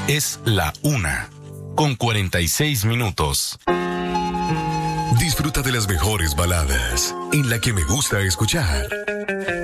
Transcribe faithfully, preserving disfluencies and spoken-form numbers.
Es la una, con cuarenta y seis minutos. Disfruta de las mejores baladas, en la que me gusta escuchar.